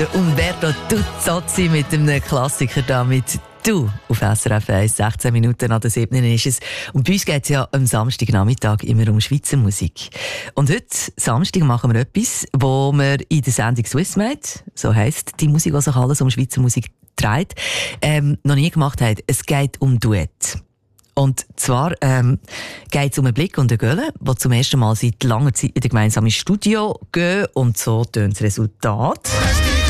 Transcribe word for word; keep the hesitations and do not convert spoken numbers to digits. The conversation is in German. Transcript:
der Umberto Tuzzozzi mit einem Klassiker da mit «Du» auf S R F eins, sechzehn Minuten nach der siebten ist es. Und bei uns geht es ja am Samstagnachmittag immer um Schweizer Musik. Und heute, Samstag, machen wir etwas, wo wir in der Sendung «Swissmade», so heisst die Musik, die sich alles um Schweizer Musik dreht, ähm, noch nie gemacht haben. Es geht um Duett. Und zwar ähm, geht es um einen Blick und eine Gölle, die zum ersten Mal seit langer Zeit in das gemeinsame Studio gehen. Und so tönt das Resultat.